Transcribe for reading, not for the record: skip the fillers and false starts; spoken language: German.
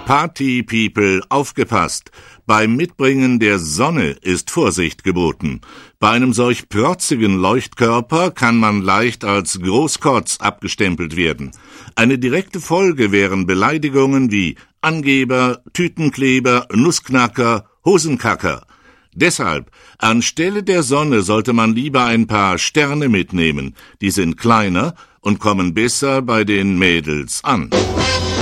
Party-People, aufgepasst! Beim Mitbringen der Sonne ist Vorsicht geboten. Bei einem solch protzigen Leuchtkörper kann man leicht als Großkotz abgestempelt werden. Eine direkte Folge wären Beleidigungen wie Angeber, Tütenkleber, Nussknacker, Hosenkacker. Deshalb, anstelle der Sonne sollte man lieber ein paar Sterne mitnehmen. Die sind kleiner und kommen besser bei den Mädels an.